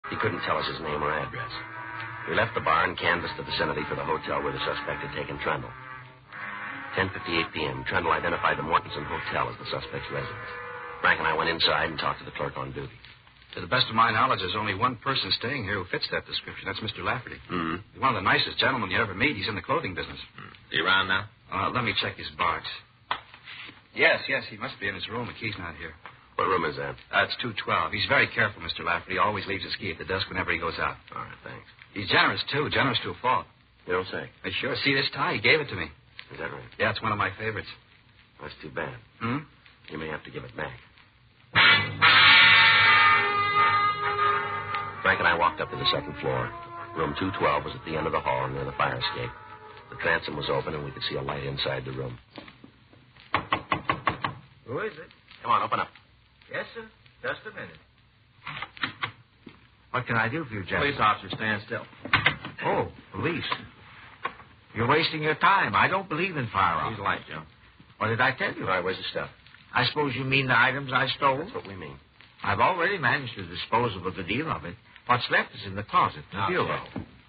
He couldn't tell us his name or address. We left the bar and canvassed the vicinity for the hotel where the suspect had taken Trundle. 10:58 p.m., Trundle identified the Mortensen Hotel as the suspect's residence. Frank and I went inside and talked to the clerk on duty. To the best of my knowledge, there's only one person staying here who fits that description. That's Mr. Lafferty. Mm-hmm. He's one of the nicest gentlemen you ever meet. He's in the clothing business. Is he around now? Let me check his box. Yes, he must be in his room. The key's not here. What room is that? It's 212. He's very careful, Mr. Lafferty. He always leaves his key at the desk whenever he goes out. All right, thanks. He's generous, too. Generous to a fault. You don't say. Sure. See this tie? He gave it to me. Is that right? Yeah, it's one of my favorites. That's too bad. Hmm? You may have to give it back. Frank and I walked up to the second floor. Room 212 was at the end of the hall near the fire escape. The transom was open, and we could see a light inside the room. Who is it? Come on, open up. Yes, sir. Just a minute. What can I do for you, gentlemen? Police officer, stand still. Oh, police. You're wasting your time. I don't believe in firearms. Use the light, Joe. What did I tell you? All right, where's the stuff? I suppose you mean the items I stole? That's what we mean. I've already managed to dispose of a good deal of it. What's left is in the closet, the bureau.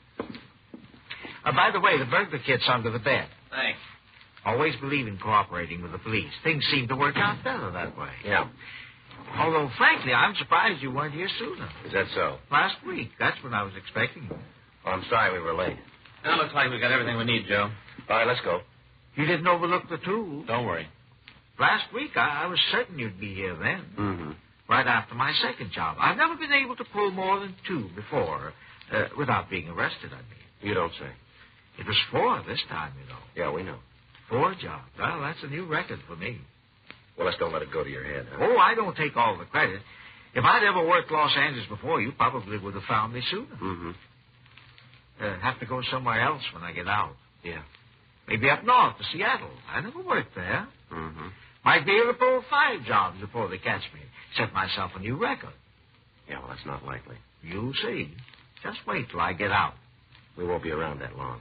By the way, the burglar kit's under the bed. Thanks. Always believe in cooperating with the police. Things seem to work out better that way. Yeah. Although, frankly, I'm surprised you weren't here sooner. Is that so? Last week. That's when I was expecting you. Oh, I'm sorry we were late. Now it looks like we got everything we need, Joe. All right, let's go. You didn't overlook the tools. Don't worry. Last week, I was certain you'd be here then. Mm-hmm. Right after my second job. I've never been able to pull more than 2 before, without being arrested, I mean. You don't say. It was 4 this time, you know. Yeah, we know. 4 jobs. Well, that's a new record for me. Well, let's don't let it go to your head, huh? Oh, I don't take all the credit. If I'd ever worked Los Angeles before, you probably would have found me sooner. Mm-hmm. Have to go somewhere else when I get out. Yeah. Maybe up north to Seattle. I never worked there. Mm-hmm. Might be able to pull 5 jobs before they catch me. Set myself a new record. Yeah, well, that's not likely. You'll see. Just wait till I get out. We won't be around that long.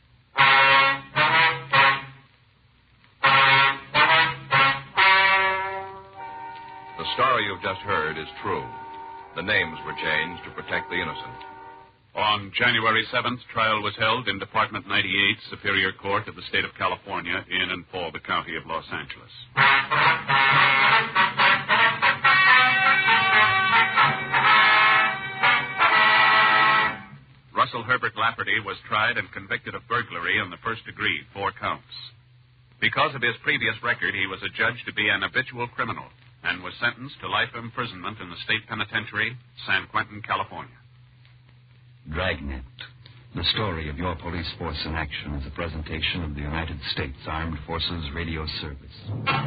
The story you've just heard is true. The names were changed to protect the innocent. On January 7th, trial was held in Department 98, Superior Court of the State of California, in and for the County of Los Angeles. Russell Herbert Lafferty was tried and convicted of burglary in the first degree, 4 counts. Because of his previous record, he was adjudged to be an habitual criminal and was sentenced to life imprisonment in the state penitentiary, San Quentin, California. Dragnet, the story of your police force in action, is a presentation of the United States Armed Forces Radio Service.